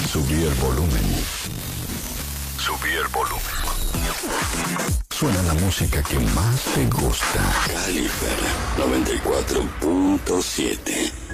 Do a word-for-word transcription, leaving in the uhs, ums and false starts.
Subí el volumen. Subí el volumen. Suena la música que más te gusta. Caliber noventa y cuatro punto siete.